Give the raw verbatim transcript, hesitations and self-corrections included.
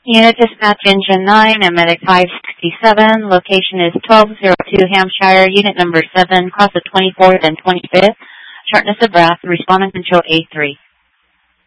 Unit Dispatch Engine nine and Medic five sixty-seven. Location is twelve oh two Hampshire. Unit number seven, cross the twenty-fourth and twenty-fifth. Shortness of breath. Respond and control A three.